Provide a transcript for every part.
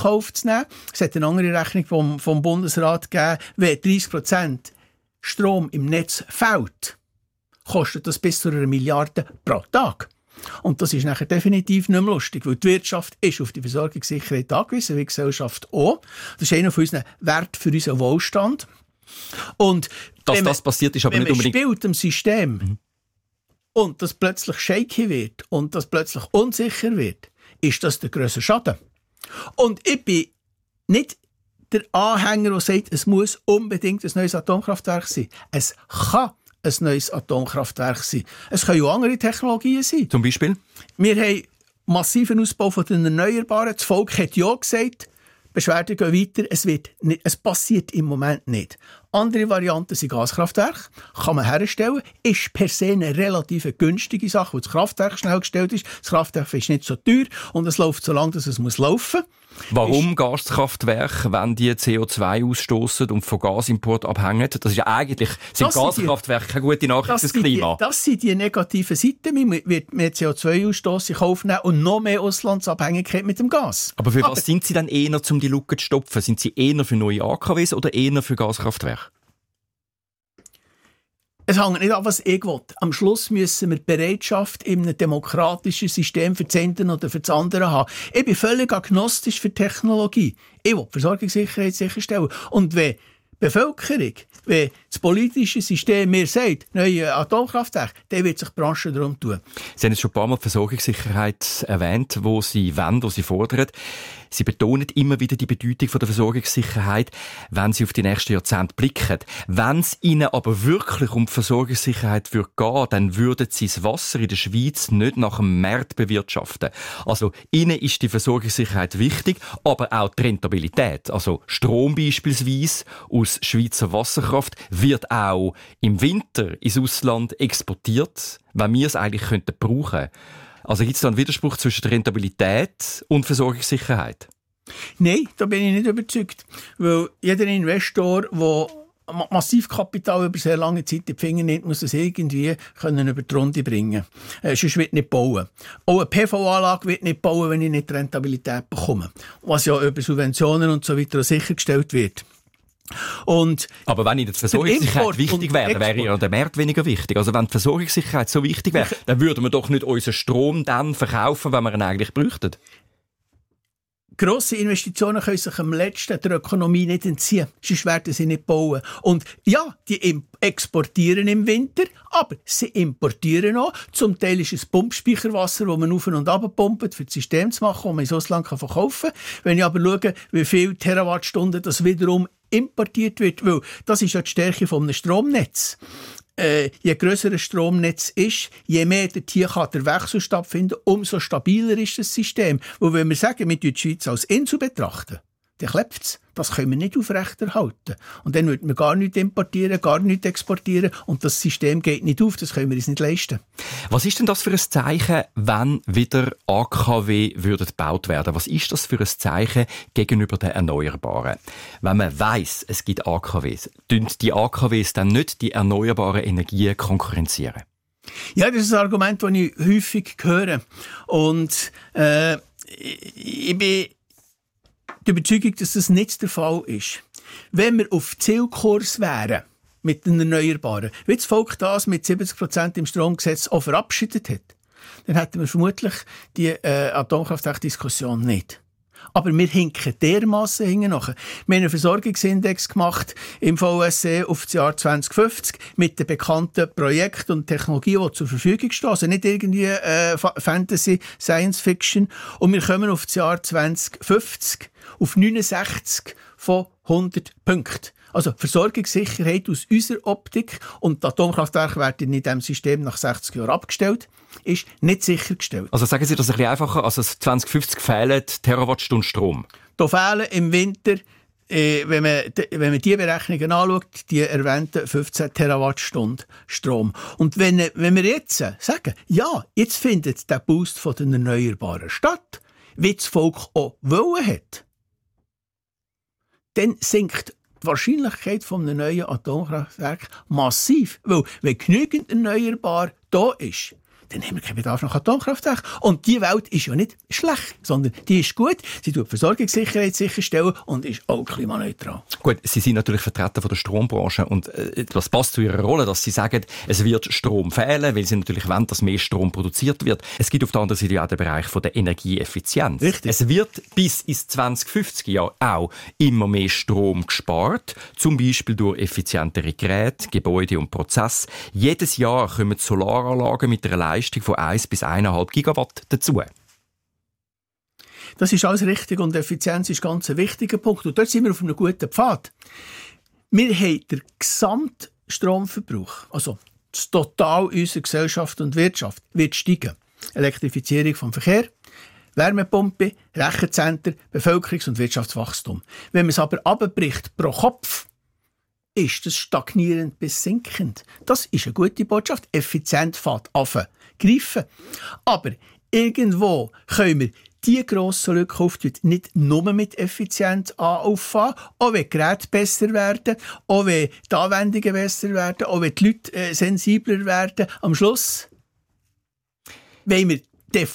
Kauf zu nehmen. Es hat eine andere Rechnung vom Bundesrat gegeben, wenn 30% Strom im Netz fehlt, kostet das bis zu 1 Milliarde pro Tag. Und das ist nachher definitiv nicht mehr lustig, weil die Wirtschaft ist auf die Versorgungssicherheit angewiesen, wie die Gesellschaft auch. Das ist einer von unseren Werten für unseren Wohlstand. Und dass das passiert, ist aber nicht unbedingt... Wenn man spielt im System und das plötzlich shaky wird und das plötzlich unsicher wird, ist das der grösste Schaden. Und ich bin nicht der Anhänger, der sagt, es muss unbedingt ein neues Atomkraftwerk sein. Es kann ein neues Atomkraftwerk sein. Es können auch andere Technologien sein. Zum Beispiel? Wir haben massiven Ausbau von den Erneuerbaren. Das Volk hat ja gesagt, Beschwerden gehen weiter, es passiert im Moment nicht. Andere Varianten sind Gaskraftwerke, kann man herstellen, ist per se eine relativ günstige Sache, weil das Kraftwerk schnell gestellt ist. Das Kraftwerk ist nicht so teuer und es läuft so lange, dass es laufen muss. Warum Gaskraftwerke, wenn die CO2 ausstoßen und von Gasimport abhängen? Das ist ja eigentlich, sind Gaskraftwerke keine gute Nachricht fürs Klima. Das sind die negativen Seiten. Man wird mehr CO2-Ausstoß in Kauf nehmen und noch mehr Auslandsabhängigkeit mit dem Gas. Aber für was sind Sie dann eher, um die Lücke zu stopfen? Sind Sie eher für neue AKWs oder eher für Gaskraftwerke? Es hängt nicht an, was ich will. Am Schluss müssen wir die Bereitschaft in einem demokratischen System für das eine oder für das andere haben. Ich bin völlig agnostisch für Technologie. Ich will die Versorgungssicherheit sicherstellen. Und wenn die Bevölkerung, wenn das politische System mir sagt, neue Atomkraftwerke, dann wird sich die Branche darum tun. Sie haben jetzt schon ein paar Mal die Versorgungssicherheit erwähnt, wo Sie wollen, wo Sie fordern. Sie betonen immer wieder die Bedeutung der Versorgungssicherheit, wenn Sie auf die nächsten Jahrzehnte blicken. Wenn es Ihnen aber wirklich um die Versorgungssicherheit gehen würde, dann würden Sie das Wasser in der Schweiz nicht nach dem Markt bewirtschaften. Also Ihnen ist die Versorgungssicherheit wichtig, aber auch die Rentabilität. Also Strom beispielsweise aus Schweizer Wasserkraft wird auch im Winter ins Ausland exportiert, wenn wir es eigentlich brauchen könnten. Also gibt es da einen Widerspruch zwischen der Rentabilität und Versorgungssicherheit? Nein, da bin ich nicht überzeugt. Weil jeder Investor, der massiv Kapital über sehr lange Zeit in die Finger nimmt, muss es irgendwie über die Runde bringen. Sonst wird nicht bauen. Auch eine PV-Anlage wird nicht bauen, wenn ich nicht die Rentabilität bekomme. Was ja über Subventionen und so weiter sichergestellt wird. Aber wenn Ihnen die Versorgungssicherheit wichtig wäre, wäre ja der Markt weniger wichtig. Also wenn die Versorgungssicherheit so wichtig wäre, dann würden wir doch nicht unseren Strom dann verkaufen, wenn wir ihn eigentlich bräuchten. Grosse Investitionen können sich am letzten der Ökonomie nicht entziehen. Sonst werden sie nicht bauen. Und ja, die exportieren im Winter, aber sie importieren auch. Zum Teil ist es Pumpspeicherwasser, das man auf und ab pumpt, für das System zu machen, das man ins Ausland verkaufen kann. Wenn ich aber schaue, wie viele Terawattstunden das wiederum importiert wird, weil das ist ja die Stärke eines Stromnetzes. Je grösser ein Stromnetz ist, je mehr hier kann der Wechsel stattfinden, umso stabiler ist das System. Und wenn wir sagen, wir die Schweiz als Insel betrachten, dann klebt es. Das können wir nicht aufrechterhalten. Und dann würden wir gar nichts importieren, gar nichts exportieren und das System geht nicht auf, das können wir uns nicht leisten. Was ist denn das für ein Zeichen, wenn wieder AKW gebaut werden? Was ist das für ein Zeichen gegenüber den Erneuerbaren? Wenn man weiss, es gibt AKWs, tun die AKWs dann nicht die erneuerbaren Energien konkurrenzieren? Ja, das ist ein Argument, das ich häufig höre. Und ich bin die Überzeugung, dass das nicht der Fall ist. Wenn wir auf Zielkurs wären mit den Erneuerbaren, wie das Volk das mit 70% im Stromgesetz auch verabschiedet hat, dann hätten wir vermutlich die Atomkraftwerk-Diskussion nicht. Aber wir hinken dermassen hinten nach. Wir haben einen Versorgungsindex gemacht im VSE auf das Jahr 2050 mit den bekannten Projekten und Technologien, die zur Verfügung stehen. Also nicht irgendwie Fantasy, Science Fiction. Und wir kommen auf das Jahr 2050 auf 69 von 100 Punkten. Also Versorgungssicherheit aus unserer Optik und die Atomkraftwerke werden in diesem System nach 60 Jahren abgestellt, ist nicht sichergestellt. Also sagen Sie das ein bisschen einfacher, also 2050 fehlen Terawattstunden Strom? Da fehlen im Winter, wenn man die Berechnungen anschaut, die erwähnten 15 Terawattstunden Strom. Und wenn wir jetzt sagen, ja, jetzt findet der Boost von den Erneuerbaren statt, wie das Volk auch wollen hat, dann sinkt die Wahrscheinlichkeit von einem neuen Atomkraftwerk massiv. Weil, wenn genügend erneuerbar da ist, dann haben wir keinen Bedarf nach Atomkraftwerken. Und die Welt ist ja nicht schlecht, sondern die ist gut. Sie tut Versorgungssicherheit sicherstellen und ist auch klimaneutral. Gut, Sie sind natürlich Vertreter von der Strombranche und das passt zu Ihrer Rolle, dass Sie sagen, es wird Strom fehlen, weil Sie natürlich wollen, dass mehr Strom produziert wird. Es gibt auf der anderen Seite auch den Bereich von der Energieeffizienz. Richtig. Es wird bis ins 2050 Jahr auch immer mehr Strom gespart, zum Beispiel durch effizientere Geräte, Gebäude und Prozesse. Jedes Jahr kommen Solaranlagen mit einer Leistung von 1 bis 1,5 Gigawatt dazu. Das ist alles richtig und Effizienz ist ganz ein wichtiger Punkt. Und dort sind wir auf einem guten Pfad. Wir haben den Gesamtstromverbrauch, also das Total unserer Gesellschaft und Wirtschaft, wird steigen. Elektrifizierung vom Verkehr, Wärmepumpe, Rechenzentren, Bevölkerungs- und Wirtschaftswachstum. Wenn man es aber abbricht pro Kopf, ist das stagnierend bis sinkend. Das ist eine gute Botschaft. Effizient fährt an greifen. Aber irgendwo können wir die grossen Lücke auftun, nicht nur mit Effizienz auffahren, auch wenn die Geräte besser werden, auch wenn die Anwendungen besser werden, auch wenn die Leute sensibler werden. Am Schluss wollen wir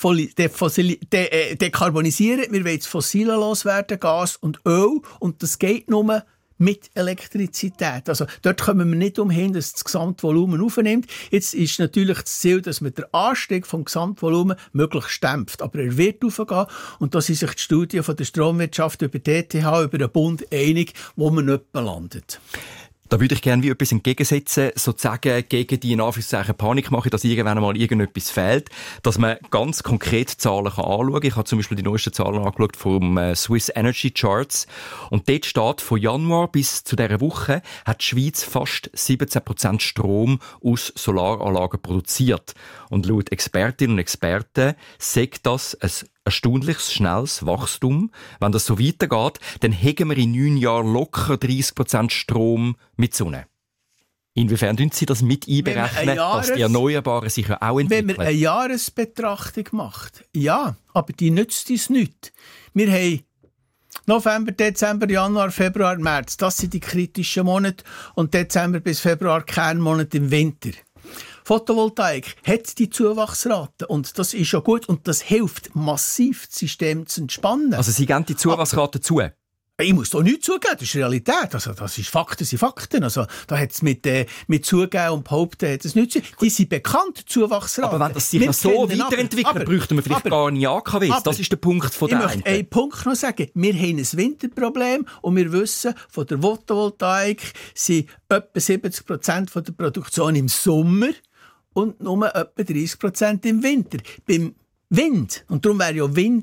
dekarbonisieren, wir wollen das Fossile loswerden, Gas und Öl, und das geht nur mit Elektrizität. Also dort kommen wir nicht umhin, dass das Gesamtvolumen aufnimmt. Jetzt ist natürlich das Ziel, dass man den Anstieg vom Gesamtvolumen möglichst dämpft. Aber er wird aufgehen. Und da sind sich die Studien von der Stromwirtschaft über die ETH, über den Bund einig, wo man nicht landet. Da würde ich gerne wie etwas entgegensetzen, sozusagen gegen die in Anführungszeichen Panikmache, dass irgendwann einmal irgendetwas fehlt, dass man ganz konkret Zahlen anschauen kann. Ich habe zum Beispiel die neuesten Zahlen angeschaut vom Swiss Energy Charts und dort steht, von Januar bis zu dieser Woche hat die Schweiz fast 17% Strom aus Solaranlagen produziert. Und laut Expertinnen und Experten sagt das ein erstaunliches, schnelles Wachstum. Wenn das so weitergeht, dann hätten wir in 9 Jahren locker 30% Strom mit Sonne. Inwiefern tun Sie das mit einberechnen, dass die Erneuerbaren sich ja auch entwickeln? Wenn man eine Jahresbetrachtung macht, ja, aber die nützt uns nichts. Wir haben November, Dezember, Januar, Februar, März. Das sind die kritischen Monate. Und Dezember bis Februar Kernmonate im Winter. Photovoltaik hat die Zuwachsrate und das ist ja gut und das hilft massiv, das System zu entspannen. Also Sie geben die Zuwachsrate zu? Ich muss da nichts zugeben, das ist Realität. Also, das ist Fakten sind Fakten. Also, da hat es mit zugeben und behaupten hat es nichts zu tun. Die sind bekannt, Zuwachsraten. Aber wenn das sich so weiterentwickelt, bräuchten wir vielleicht gar nicht AKWs. Das ist der Punkt von der Ich möchte einen Punkt noch sagen. Wir haben ein Winterproblem und wir wissen, von der Photovoltaik sind etwa 70% von der Produktion im Sommer und nur etwa 30% im Winter. Beim Wind, und darum wäre ja Wind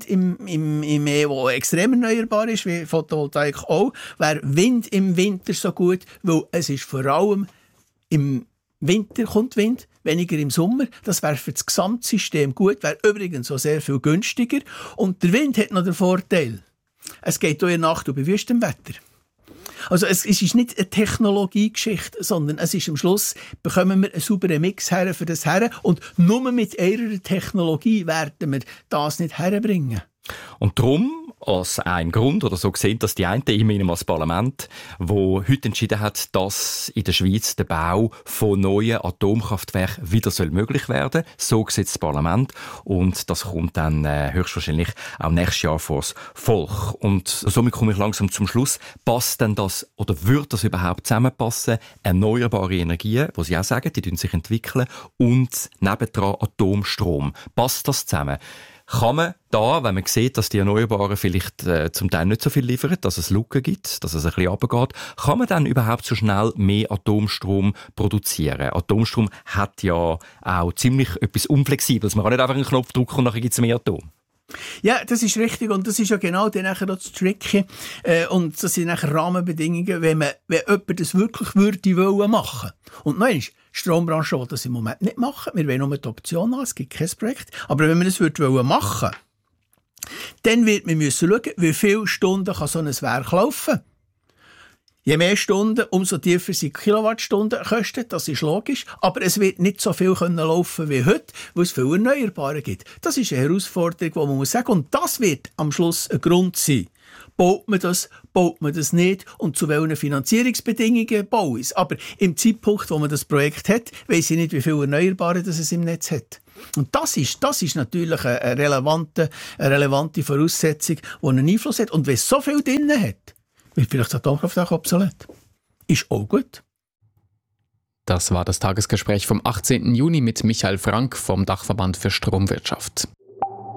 wo extrem erneuerbar ist, wie Photovoltaik auch, wäre Wind im Winter so gut, weil es ist vor allem im Winter kommt Wind, weniger im Sommer. Das wäre für das Gesamtsystem gut, wäre übrigens auch sehr viel günstiger. Und der Wind hat noch den Vorteil, es geht auch in der Nacht über wüstem Wetter. Also es ist nicht eine Technologiegeschichte, sondern es ist am Schluss, bekommen wir einen sauberen Mix her für das her und nur mit ihrer Technologie werden wir das nicht herbringen. Und darum, als ein Grund, oder so gesehen, dass die einen, immerhin als Parlament, wo heute entschieden hat, dass in der Schweiz der Bau von neuen Atomkraftwerken wieder möglich werden soll. So sieht das Parlament. Und das kommt dann höchstwahrscheinlich auch nächstes Jahr vor das Volk. Und somit komme ich langsam zum Schluss. Passt denn das, oder wird das überhaupt zusammenpassen? Erneuerbare Energien, wo Sie auch sagen, die sich entwickeln, und nebendran Atomstrom. Passt das zusammen? Kann man da, wenn man sieht, dass die Erneuerbaren vielleicht zum Teil nicht so viel liefern, dass es Lücken gibt, dass es ein bisschen runtergeht, kann man dann überhaupt so schnell mehr Atomstrom produzieren? Atomstrom hat ja auch ziemlich etwas Unflexibles. Man kann nicht einfach einen Knopf drücken und nachher gibt es mehr Atom. Ja, das ist richtig und das ist ja genau dann nachher das Tricky und das sind nachher Rahmenbedingungen, wenn jemand das wirklich würde machen. Und noch eins, die Strombranche will das im Moment nicht machen, wir wollen nur die Option haben, es gibt kein Projekt, aber wenn man das machen würde, dann wird man müssen schauen, wie viele Stunden kann so ein Werk laufen. Je mehr Stunden, umso tiefer sind die Kilowattstunden kosten, das ist logisch. Aber es wird nicht so viel laufen wie heute, weil es viel Erneuerbare gibt. Das ist eine Herausforderung, die man muss sagen. Und das wird am Schluss ein Grund sein. Baut man das nicht und zu welchen Finanzierungsbedingungen baue ich es. Aber im Zeitpunkt, wo man das Projekt hat, weiss ich nicht, wie viel Erneuerbare das es im Netz hat. Und das ist natürlich eine relevante Voraussetzung, die einen Einfluss hat. Und wenn es so viel drin hat, wird vielleicht das Atomkraft auch obsolet. Ist auch gut. Das war das Tagesgespräch vom 18. Juni mit Michael Frank vom Dachverband für Stromwirtschaft.